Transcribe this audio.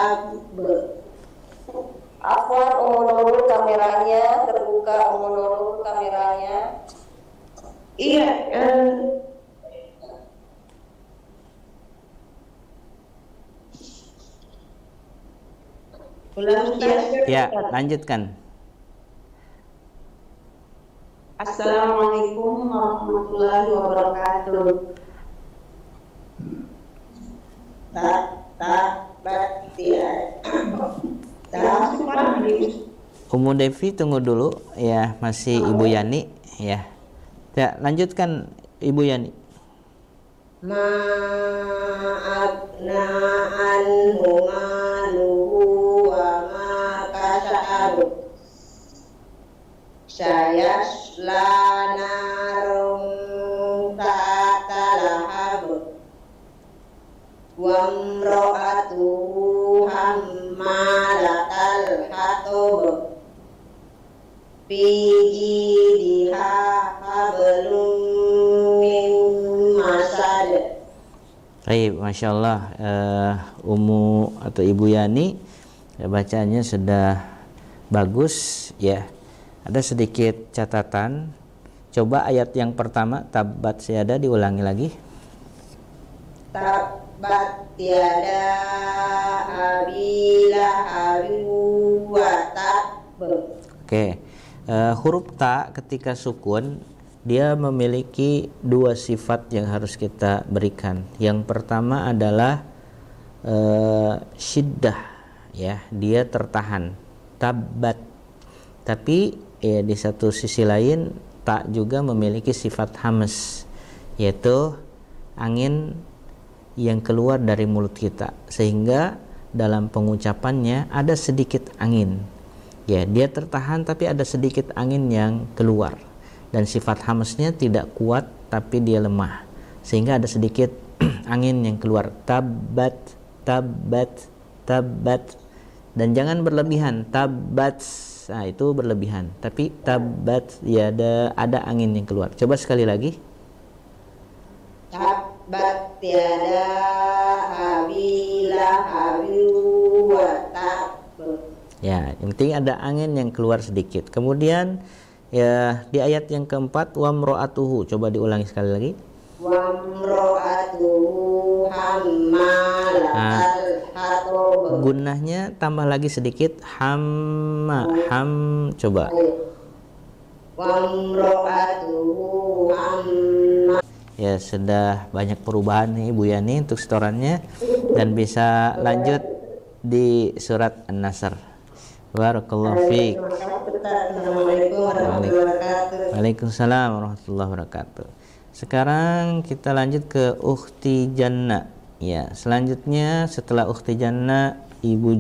Afwan, Umu Nurul kameranya terbuka. Umu Nurul kameranya. Iya. Ulang ya, lanjutkan. Assalamualaikum warahmatullahi wabarakatuh. Umu Devi tunggu dulu ya, masih Ibu Yani ya. Ya, lanjutkan Ibu Yani. Ma'abna anhu maluhu wa ma kasabu sayasla narum ta'ata lahab wa imra'atuhu hammalatal hatab fi jidiha hablum min masad. Baik, Masya Allah, Umu atau Ibu Yani ya, bacaannya sudah bagus ya. Ada sedikit catatan. Coba ayat yang pertama, tabat yada, diulangi lagi. Tabat yada abi lahabin wa tab. Oke, huruf ta ketika sukun dia memiliki dua sifat yang harus kita berikan. Yang pertama adalah syiddah ya, dia tertahan, tabat. Tapi ya, di satu sisi lain ta juga memiliki sifat hamas, yaitu angin yang keluar dari mulut kita, sehingga dalam pengucapannya ada sedikit angin ya, dia tertahan tapi ada sedikit angin yang keluar, dan sifat hamasnya tidak kuat tapi dia lemah, sehingga ada sedikit angin yang keluar. Tabat, tabat, tabat. Dan jangan berlebihan, tabat, nah itu berlebihan. Tapi tabat ya, ada angin yang keluar. Coba sekali lagi. Tabat yada abi lahabin wa tab. Ya, yang penting ada angin yang keluar sedikit. Kemudian ya di ayat yang keempat, wamro'atuhu, coba diulangi sekali lagi. Wamro'atuhu hammalatal hatab. Gunnahnya tambah lagi sedikit, hamma, coba. Wamro'atuhu hamma. Ya, sudah banyak perubahan nih Bu Yani untuk setorannya, dan bisa lanjut di surat An-Nasr. Barakallahu fiik. Assalamualaikum warahmatullahi wabarakatuh. Waalaikumsalam warahmatullahi wabarakatuh. Sekarang kita lanjut ke Ukhti Janna. Ya, selanjutnya setelah Ukhti Janna, Ibu